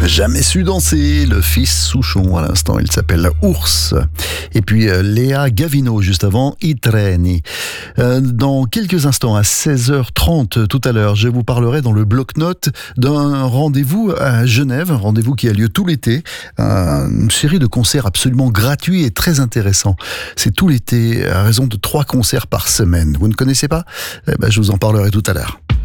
Jamais su danser, le fils Souchon à l'instant, il s'appelle Ours. Et puis Léa Gavino juste avant, I treni. Dans quelques instants, à 16h30 tout à l'heure, je vous parlerai dans le bloc-notes d'un rendez-vous à Genève, un rendez-vous qui a lieu tout l'été, une série de concerts absolument gratuits et très intéressants. C'est tout l'été, à raison de 3 concerts par semaine. Vous ne connaissez pas ? Je vous en parlerai tout à l'heure.